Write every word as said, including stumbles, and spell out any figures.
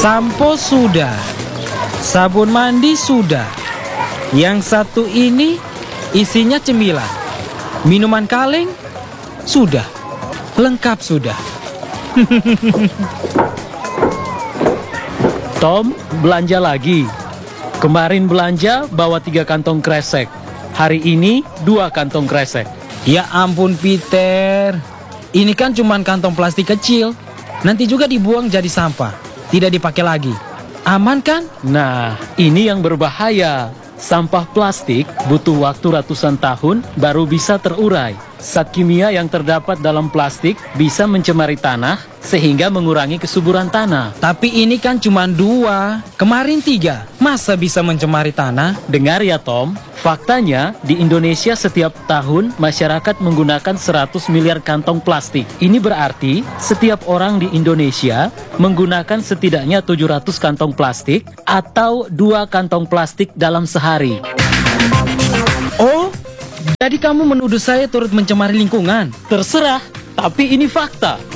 Sampo sudah, sabun mandi sudah. Yang satu ini isinya cemilan. Minuman kaleng sudah, lengkap sudah. Tom, belanja lagi. Kemarin belanja bawa tiga kantong kresek. Hari ini dua kantong kresek. Ya ampun Peter, ini kan cuma kantong plastik kecil. Nanti juga dibuang jadi sampah, tidak dipakai lagi. Aman kan? Nah, ini yang berbahaya. Sampah plastik butuh waktu ratusan tahun baru bisa terurai. Zat kimia yang terdapat dalam plastik bisa mencemari tanah sehingga mengurangi kesuburan tanah. Tapi ini kan cuma dua, kemarin tiga. Masa bisa mencemari tanah? Dengar ya Tom, faktanya di Indonesia setiap tahun masyarakat menggunakan seratus miliar kantong plastik. Ini berarti setiap orang di Indonesia menggunakan setidaknya tujuh ratus kantong plastik atau dua kantong plastik dalam sehari. Oh, jadi kamu menuduh saya turut mencemari lingkungan? Terserah, tapi ini fakta.